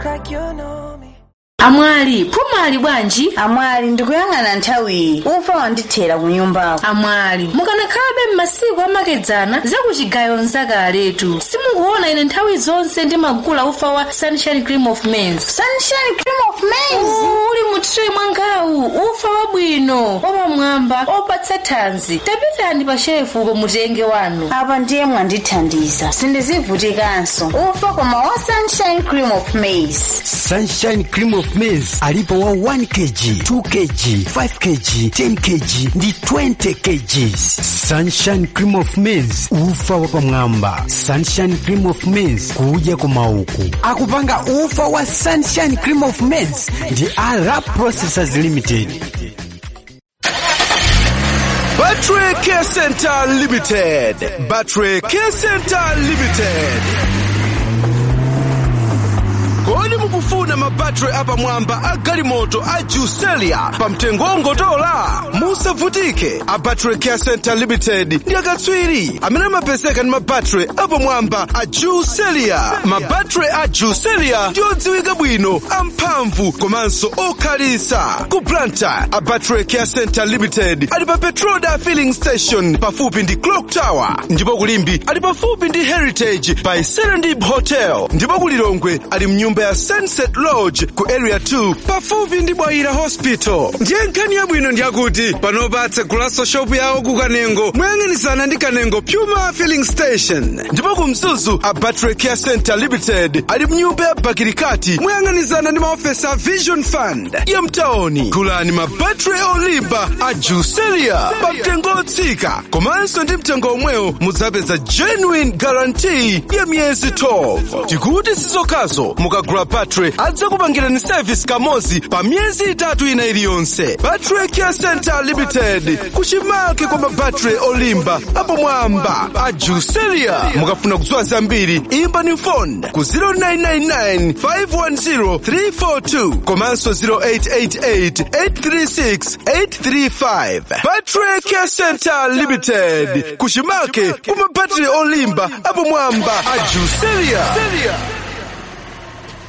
Amwali, pumali bwanji? Amwali ndikuyang'ana nthawi ufa wandithera ku nyumbako. Amwali, mukanakhabe m'masiku amakedzana zakuchigayo nzakaletu. Simukuona ine nthawi zonse ndimagula ufa wa Sunshine Cream of Maize. Sunshine Cream of Maize? Uli mu tray mwangawu, ufa wabwino, wapamwamba, opatsa thanzi. Tapitani pa shefu pomutenge wanu. Apa ndiye mwandithandiza, sindizivutikanso. Ufa koma wa Sunshine Cream of Maize. Sunshine Cream of Maize alipo wa 1 kg, 2 kg, 5 kg, 10 kg ndi 20 kg. Sunshine Cream of Maize ufa wapamwamba. Sunshine Cream of Maize kuja kumauku. Akupanga ufa wa Sunshine Cream of Maize ndi Arab Processors Limited. Battery Care Center Limited. Battery Care Center Limited. Kodi mukufuna mabattery apamwamba a galimoto a Juselia pamtengo ongotola? Musavutike, a Battery Care Center Limited ndi akatswiri amene amapezeka ndi mabattery apamwamba a Juselia. Mabattery a Juselia ndi odziwika bwino, amphamvu komanso okhalisa. Ku Blantyre, a Battery Care Center Limited ali pa Petroda Filling Station pafupi ndi Clock Tower, ndipo kulimbi ali pafupi ndi Heritage by Serendip Hotel, ndipo kulilongwe ali mnyumba ya Sunset Lodge ku Area 2 pafupi ndi Bwaira Hospital. Ndiye nkhani yabwino ndi yakuti panopatsa gulaso shop yawo ku Kanengo moyang'anizana ndi Kanengo Puma Filling Station, ndipo ku Mzuzu a Battery Care Center Limited ali mnyumba ya Bakirikati moyang'anizana ndi maofesi a Vision Fund ya mtaoni. Gulani mabattery olimba a Juselia pamtengo otsika, komanso ndi mtengo omwewo mudzapeza genuine guarantee ya miyezi 12. Tikuti sizokhazo mukagula battery adzakupangirani service kamozi pa miyezi 3 ina iliyonse. Battery Care Center Limited kuchimake kwa mabattery olimba apamwamba a Juselia. Mukafuna kudziwa zambiri imbani phone ku 0999 510 342 komanso 0888 836 835. Battery Care Center Limited kuchimake kwa mabattery olimba apamwamba a Juselia.